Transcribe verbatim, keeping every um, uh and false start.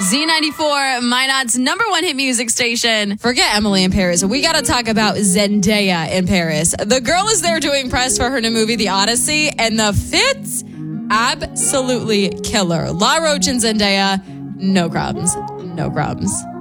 Z ninety-four, Minot's number one hit music station. Forget Emily in Paris. We got to talk about Zendaya in Paris. The girl is there doing press for her new movie, The Odyssey, and the fits, absolutely killer. La Roach and Zendaya, no crumbs. No crumbs.